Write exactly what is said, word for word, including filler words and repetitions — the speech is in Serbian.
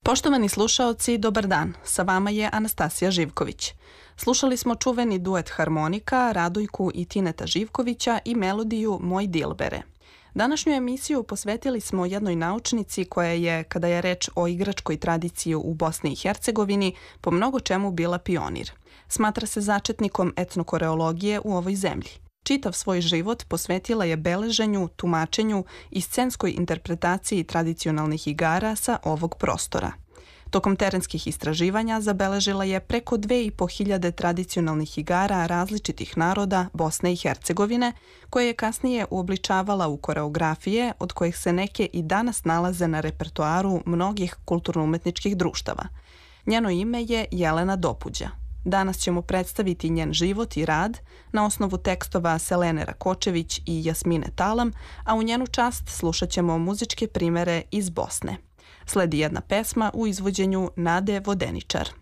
Poštovani slušaoci, dobar dan. Sa vama je Anastasija Živković. Slušali smo čuveni duet harmonika Radojku i Tineta Živkovića i melodiju Moj Dilbere. Današnju emisiju posvetili smo jednoj naučnici koja je, kada je reč o igračkoj tradiciji u Bosni i Hercegovini, po mnogo čemu bila pionir. Smatra se začetnikom etnokoreologije u ovoj zemlji. Čitav svoj život posvetila je beleženju, tumačenju i scenskoj interpretaciji tradicionalnih igara sa ovog prostora. Tokom terenskih istraživanja zabeležila je preko dve i po hiljade tradicionalnih igara različitih naroda Bosne i Hercegovine, koje je kasnije uobličavala u koreografije, od kojih se neke i danas nalaze na repertoaru mnogih kulturno-umetničkih društava. Njeno ime je Jelena Dopuđa. Danas ćemo predstaviti njen život i rad na osnovu tekstova Selene Rakočević i Jasmine Talam, a u njenu čast slušat ćemo muzičke primere iz Bosne. Sledi jedna pesma u izvođenju Nade Vodeničar.